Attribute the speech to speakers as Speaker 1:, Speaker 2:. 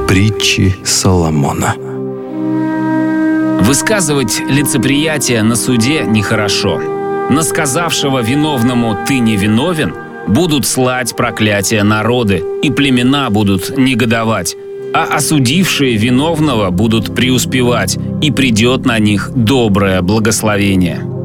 Speaker 1: Притчи Соломона.
Speaker 2: Высказывать лицеприятие на суде нехорошо. На сказавшего виновному «ты не виновен» будут слать проклятия народы, и племена будут негодовать, а осудившие виновного будут преуспевать, и придет на них доброе благословение.